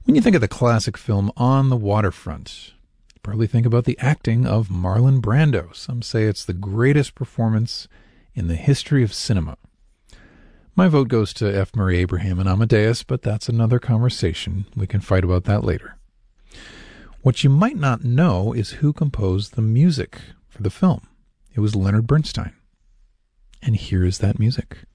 When you think of the classic film On the Waterfront, you probably think about the acting of Marlon Brando. Some say it's the greatest performance in the history of cinema. My vote goes to F. Murray Abraham and Amadeus, but that's another conversation. We can fight about that later. What you might not know is who composed the music for the film. It was Leonard Bernstein. And here is that music.